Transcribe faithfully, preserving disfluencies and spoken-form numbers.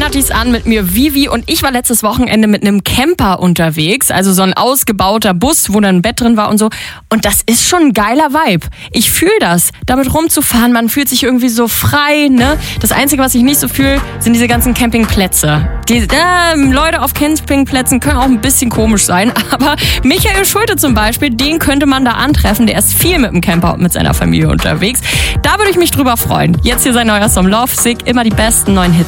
hatte ich es an mit mir Vivi und ich war letztes Wochenende mit einem Camper unterwegs, also so ein ausgebauter Bus, wo dann ein Bett drin war und so. Und das ist schon ein geiler Vibe. Ich fühle das, damit rumzufahren. Man fühlt sich irgendwie so frei, ne? Das Einzige, was ich nicht so fühle, sind diese ganzen Campingplätze. Die äh, Leute auf Campingplätzen können auch ein bisschen komisch sein, aber Michael Schulte zum Beispiel, den könnte man da antreffen. Der ist viel mit dem Camper und mit seiner Familie unterwegs. Da würde ich mich drüber freuen. Jetzt hier sein neuer Song Love Sick, immer die besten neuen Hits.